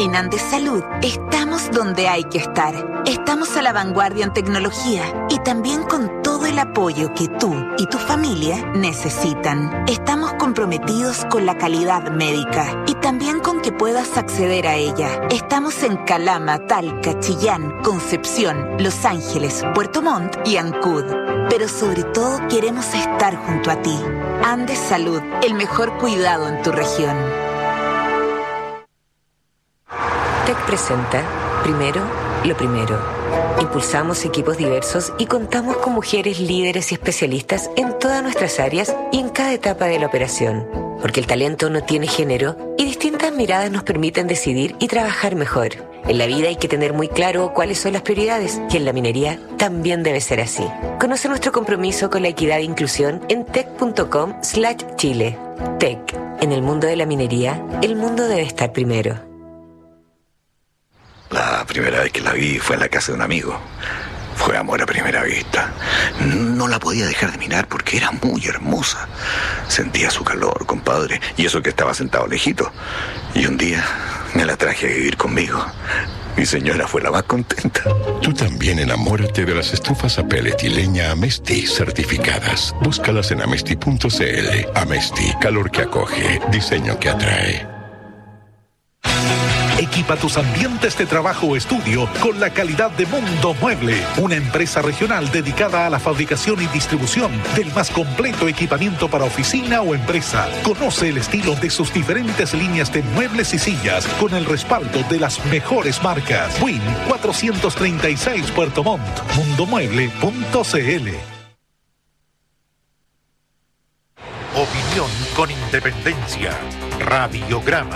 En Andes Salud estamos donde hay que estar. Estamos a la vanguardia en tecnología y también con todo el apoyo que tú y tu familia necesitan. Estamos comprometidos con la calidad médica y también con que puedas acceder a ella. Estamos en Calama, Talca, Chillán, Concepción, Los Ángeles, Puerto Montt y Ancud. Pero sobre todo queremos estar junto a ti. Andes Salud, el mejor cuidado en tu región. TEC presenta Primero, lo primero. Impulsamos equipos diversos y contamos con mujeres líderes y especialistas en todas nuestras áreas y en cada etapa de la operación. Porque el talento no tiene género y distintas miradas nos permiten decidir y trabajar mejor. En la vida hay que tener muy claro cuáles son las prioridades y en la minería también debe ser así. Conoce nuestro compromiso con la equidad e inclusión en tec.com/Chile. TEC. En el mundo de la minería, el mundo debe estar primero. La primera vez que la vi fue en la casa de un amigo. Fue amor a primera vista. No la podía dejar de mirar porque era muy hermosa. Sentía su calor, compadre, y eso que estaba sentado lejito. Y un día me la traje a vivir conmigo. Mi señora fue la más contenta. Tú también enamórate de las estufas a pellet y leña Amesti certificadas. Búscalas en amesti.cl. Amesti, calor que acoge, diseño que atrae. Equipa tus ambientes de trabajo o estudio con la calidad de Mundo Mueble, una empresa regional dedicada a la fabricación y distribución del más completo equipamiento para oficina o empresa. Conoce el estilo de sus diferentes líneas de muebles y sillas con el respaldo de las mejores marcas. Win 436 Puerto Montt, mundomueble.cl. Opinión con independencia. Radiograma.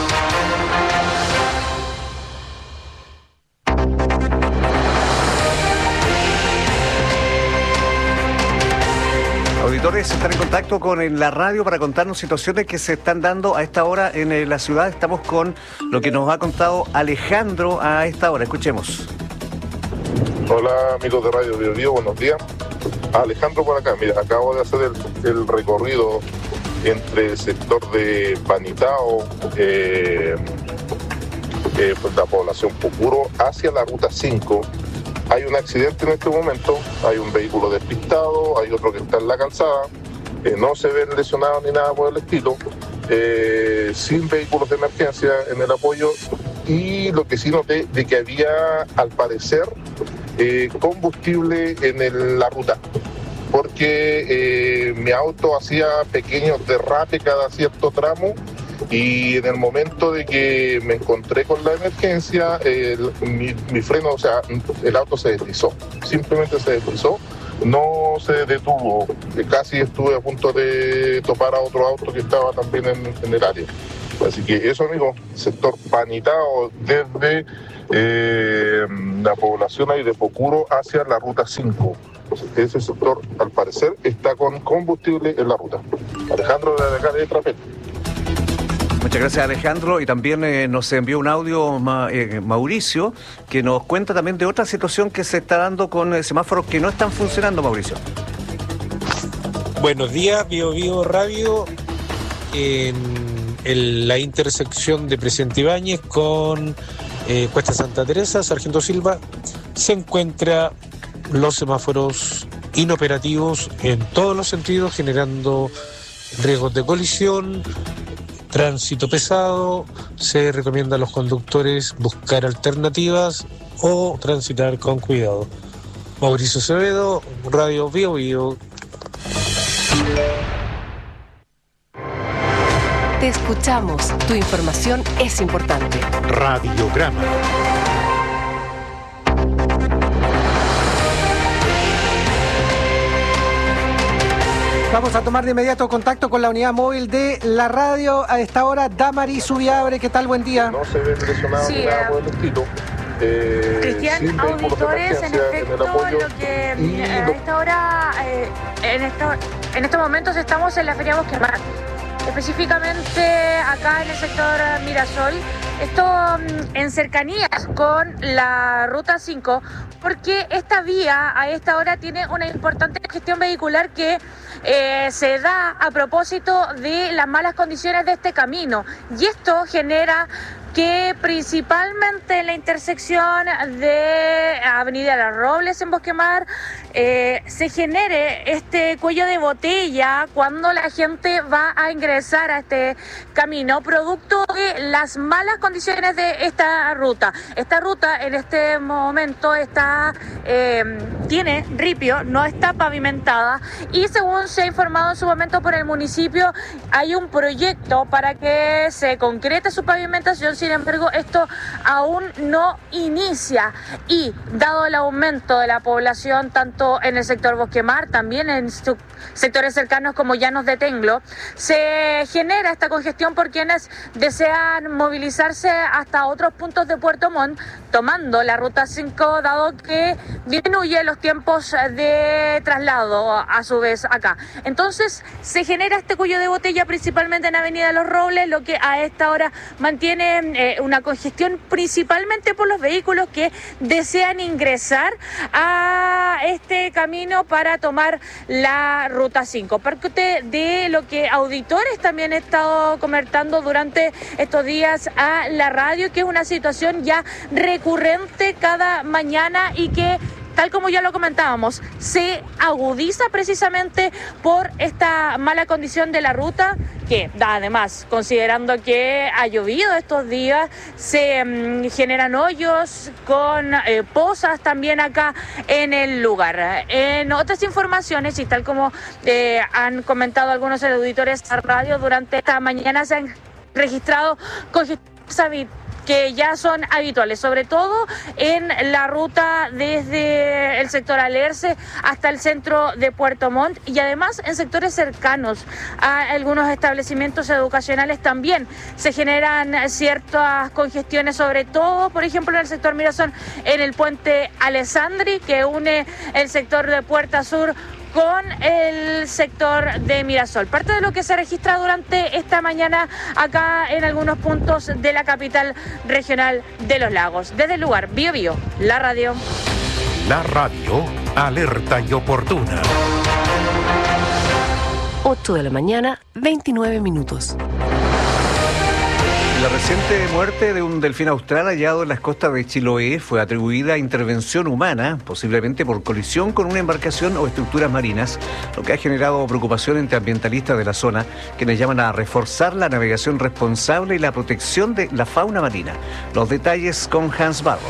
Auditores están en contacto con la radio para contarnos situaciones que se están dando a esta hora en la ciudad. Estamos con lo que nos ha contado Alejandro a esta hora. Escuchemos. Hola amigos de Radio Bio Bio, buenos días. Alejandro por acá. Mira, acabo de hacer el recorrido entre el sector de Panitao, pues la población Pucuro, hacia la ruta 5. Hay un accidente en este momento, hay un vehículo despistado, hay otro que está en la calzada, no se ven lesionados ni nada por el estilo, sin vehículos de emergencia en el apoyo, y lo que sí noté de que había al parecer combustible en la ruta, porque mi auto hacía pequeños derrapes cada cierto tramo. Y en el momento de que me encontré con la emergencia, mi freno, o sea, el auto se deslizó, simplemente se deslizó, no se detuvo, casi estuve a punto de topar a otro auto que estaba también en el área. Así que eso, amigo, sector Panitao, desde la población ahí de Pocuro hacia la ruta 5. Ese sector, al parecer, está con combustible en la ruta. Alejandro de acá de Trapet. Muchas gracias, Alejandro. Y también nos envió un audio Mauricio, que nos cuenta también de otra situación que se está dando con semáforos que no están funcionando, Mauricio. Buenos días, Bio Bio Radio. En la intersección de Presidente Ibáñez con Cuesta Santa Teresa, Sargento Silva, se encuentra los semáforos inoperativos en todos los sentidos, generando riesgos de colisión, tránsito pesado. Se recomienda a los conductores buscar alternativas o transitar con cuidado. Mauricio Acevedo, Radio Bio Bio. Te escuchamos. Tu información es importante. Radiograma. Vamos a tomar de inmediato contacto con la unidad móvil de la radio. A esta hora, Damaris Subiabre, ¿qué tal? Buen día. No se ven lesionados ni nada por el estilo. Cristian, auditores, en efecto, lo que a esta hora, en estos momentos estamos en la Feria Bosque Mar, específicamente acá en el sector Mirasol, esto en cercanías con la Ruta 5, porque esta vía a esta hora tiene una importante gestión vehicular que se da a propósito de las malas condiciones de este camino, y esto genera que principalmente en la intersección de Avenida Las Robles en Bosque Mar se genere este cuello de botella cuando la gente va a ingresar a este camino, producto de las malas condiciones de esta ruta. Esta ruta en este momento tiene ripio, no está pavimentada, y según se ha informado en su momento por el municipio, hay un proyecto para que se concrete su pavimentación. Sin embargo, esto aún no inicia, y dado el aumento de la población tanto en el sector Bosque Mar, también en sectores cercanos como Llanos de Tenglo, se genera esta congestión por quienes desean movilizarse hasta otros puntos de Puerto Montt, tomando la ruta 5, dado que disminuye los tiempos de traslado a su vez acá. Entonces se genera este cuello de botella principalmente en Avenida Los Robles, lo que a esta hora mantiene una congestión principalmente por los vehículos que desean ingresar a este camino para tomar la ruta 5. Parte de lo que auditores también he estado comentando durante estos días a la radio, que es una situación ya recurrente cada mañana y que, tal como ya lo comentábamos, se agudiza precisamente por esta mala condición de la ruta, que además, considerando que ha llovido estos días, se generan hoyos con pozas también acá en el lugar. En otras informaciones, y tal como han comentado algunos auditores a radio, durante esta mañana se han registrado congestiones que ya son habituales, sobre todo en la ruta desde el sector Alerce hasta el centro de Puerto Montt, y además en sectores cercanos a algunos establecimientos educacionales también se generan ciertas congestiones, sobre todo, por ejemplo, en el sector Mirasol, en el puente Alessandri, que une el sector de Puerta Sur con el sector de Mirasol. Parte de lo que se registra durante esta mañana acá en algunos puntos de la capital regional de Los Lagos. Desde el lugar, Bío Bío, la radio. La radio, alerta y oportuna. 8 de la mañana, 29 minutos. La reciente muerte de un delfín austral hallado en las costas de Chiloé fue atribuida a intervención humana, posiblemente por colisión con una embarcación o estructuras marinas, lo que ha generado preocupación entre ambientalistas de la zona, quienes llaman a reforzar la navegación responsable y la protección de la fauna marina. Los detalles con Hans Barros.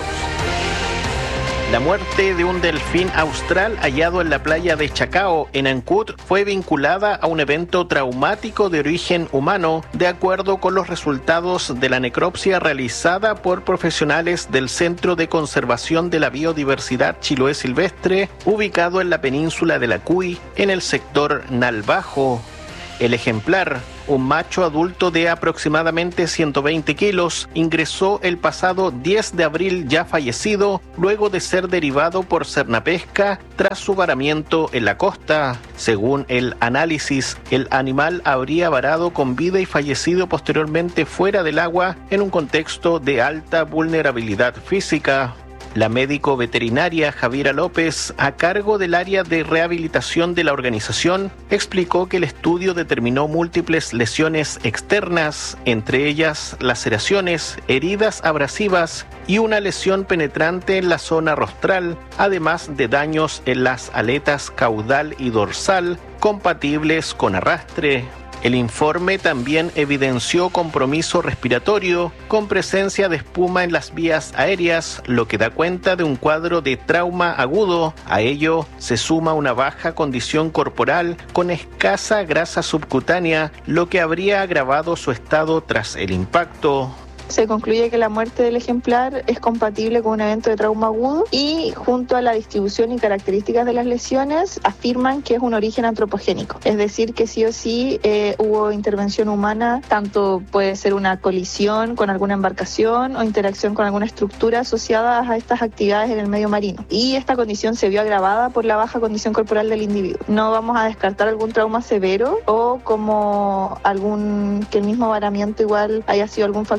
La muerte de un delfín austral hallado en la playa de Chacao, en Ancud, fue vinculada a un evento traumático de origen humano, de acuerdo con los resultados de la necropsia realizada por profesionales del Centro de Conservación de la Biodiversidad Chiloé Silvestre, ubicado en la península de la Cuy, en el sector Nalbajo. El ejemplar, un macho adulto de aproximadamente 120 kilos, ingresó el pasado 10 de abril ya fallecido, luego de ser derivado por Cernapesca tras su varamiento en la costa. Según el análisis, el animal habría varado con vida y fallecido posteriormente fuera del agua en un contexto de alta vulnerabilidad física. La médico veterinaria Javiera López, a cargo del área de rehabilitación de la organización, explicó que el estudio determinó múltiples lesiones externas, entre ellas laceraciones, heridas abrasivas y una lesión penetrante en la zona rostral, además de daños en las aletas caudal y dorsal, compatibles con arrastre. El informe también evidenció compromiso respiratorio con presencia de espuma en las vías aéreas, lo que da cuenta de un cuadro de trauma agudo. A ello se suma una baja condición corporal con escasa grasa subcutánea, lo que habría agravado su estado tras el impacto. Se concluye que la muerte del ejemplar es compatible con un evento de trauma agudo y, junto a la distribución y características de las lesiones, afirman que es un origen antropogénico. Es decir, que sí o sí hubo intervención humana, tanto puede ser una colisión con alguna embarcación o interacción con alguna estructura asociada a estas actividades en el medio marino. Y esta condición se vio agravada por la baja condición corporal del individuo. No vamos a descartar algún trauma severo o como que el mismo varamiento igual haya sido algún factor contributivo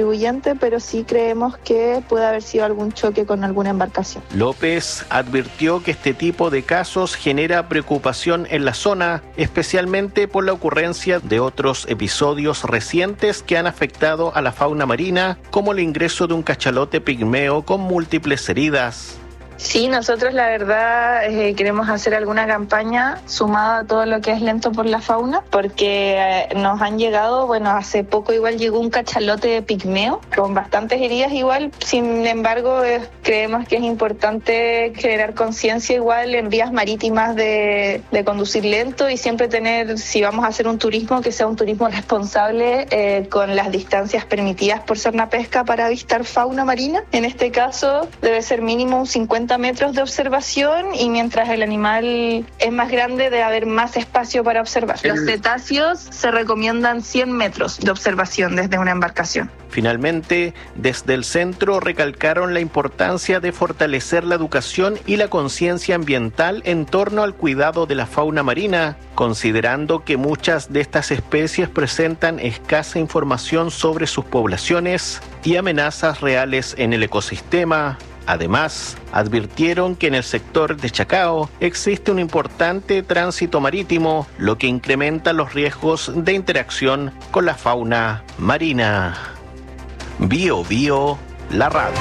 contribuyente, pero sí creemos que puede haber sido algún choque con alguna embarcación. López advirtió que este tipo de casos genera preocupación en la zona, especialmente por la ocurrencia de otros episodios recientes que han afectado a la fauna marina, como el ingreso de un cachalote pigmeo con múltiples heridas. Sí, nosotros la verdad queremos hacer alguna campaña sumada a todo lo que es lento por la fauna, porque nos han llegado, hace poco igual llegó un cachalote pigmeo con bastantes heridas igual, sin embargo creemos que es importante generar conciencia igual en vías marítimas de conducir lento y siempre tener, si vamos a hacer un turismo, que sea un turismo responsable con las distancias permitidas por Cernapesca para avistar fauna marina. En este caso debe ser mínimo un 50 metros de observación y mientras el animal es más grande debe haber más espacio para observar. Los cetáceos se recomiendan 100 metros de observación desde una embarcación. Finalmente, desde el centro recalcaron la importancia de fortalecer la educación y la conciencia ambiental en torno al cuidado de la fauna marina, considerando que muchas de estas especies presentan escasa información sobre sus poblaciones y amenazas reales en el ecosistema. Además, advirtieron que en el sector de Chacao existe un importante tránsito marítimo, lo que incrementa los riesgos de interacción con la fauna marina. Bio Bio, la radio.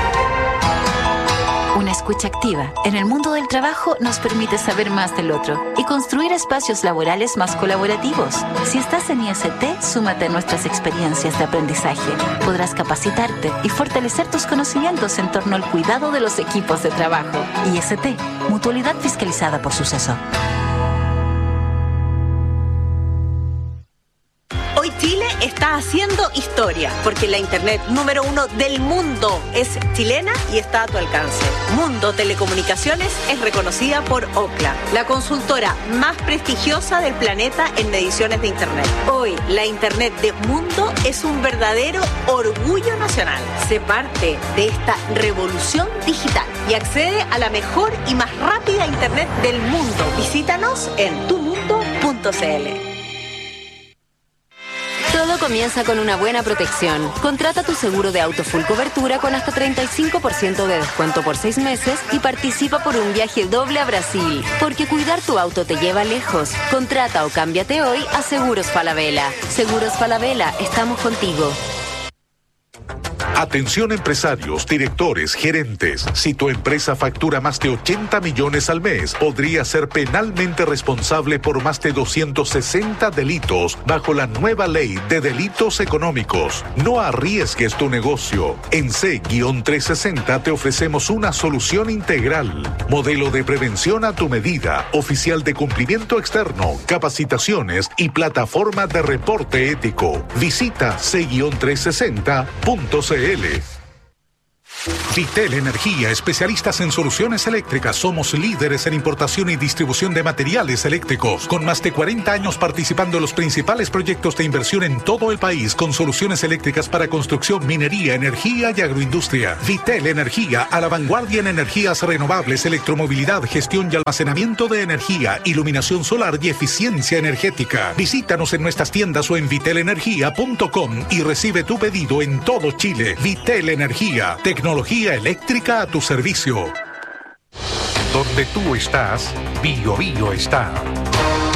Una escucha activa en el mundo del trabajo nos permite saber más del otro y construir espacios laborales más colaborativos. Si estás en IST, súmate a nuestras experiencias de aprendizaje. Podrás capacitarte y fortalecer tus conocimientos en torno al cuidado de los equipos de trabajo. IST, mutualidad fiscalizada por Suceso. Hoy Chile está haciendo historia, porque la internet número 1 del mundo es chilena y está a tu alcance. Mundo Telecomunicaciones es reconocida por Ookla, la consultora más prestigiosa del planeta en mediciones de internet. Hoy, la internet de Mundo es un verdadero orgullo nacional. Sé parte de esta revolución digital y accede a la mejor y más rápida internet del mundo. Visítanos en tumundo.cl. Todo comienza con una buena protección. Contrata tu seguro de auto full cobertura con hasta 35% de descuento por 6 meses y participa por un viaje doble a Brasil. Porque cuidar tu auto te lleva lejos. Contrata o cámbiate hoy a Seguros Falabella. Seguros Falabella, estamos contigo. Atención empresarios, directores, gerentes. Si tu empresa factura más de 80 millones al mes, podría ser penalmente responsable por más de 260 delitos bajo la nueva ley de delitos económicos. No arriesgues tu negocio. En C-360 te ofrecemos una solución integral. Modelo de prevención a tu medida, oficial de cumplimiento externo, capacitaciones y plataforma de reporte ético. Visita C-360.cl. Vitel Energía, especialistas en soluciones eléctricas. Somos líderes en importación y distribución de materiales eléctricos, con más de 40 años participando en los principales proyectos de inversión en todo el país, con soluciones eléctricas para construcción, minería, energía y agroindustria. Vitel Energía, a la vanguardia en energías renovables, electromovilidad, gestión y almacenamiento de energía, iluminación solar y eficiencia energética. Visítanos en nuestras tiendas o en vitelenergia.com y recibe tu pedido en todo Chile. Vitel Energía, tecnología eléctrica a tu servicio. Donde tú estás, Bio Bio está.